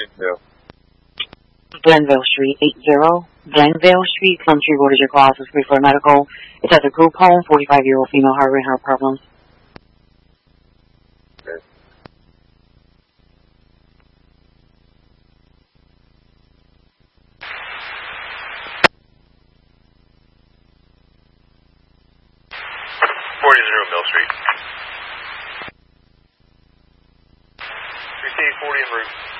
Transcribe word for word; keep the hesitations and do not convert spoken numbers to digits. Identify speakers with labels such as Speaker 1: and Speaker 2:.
Speaker 1: Yeah.
Speaker 2: Glenville Street, eight zero. Glenville Street, Plumtree Road is your call. This is for medical. It's at a group home, forty-five-year-old female heart rate, heart problems.
Speaker 1: Okay.
Speaker 3: forty Mill Street. three C forty en route.